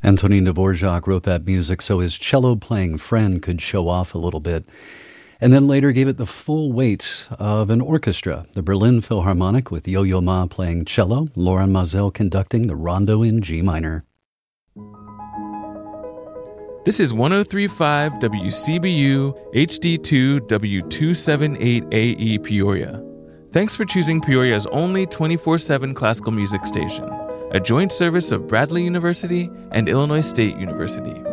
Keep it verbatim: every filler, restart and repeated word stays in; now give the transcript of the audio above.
Antonin Dvorak wrote that music so his cello-playing friend could show off a little bit, and then later gave it the full weight of an orchestra, the Berlin Philharmonic with Yo-Yo Ma playing cello, Loren Maazel conducting the rondo in G minor. This is one oh three point five W C B U H D two W two seventy-eight A E Peoria. Thanks for choosing Peoria's only twenty-four seven classical music station, a joint service of Bradley University and Illinois State University.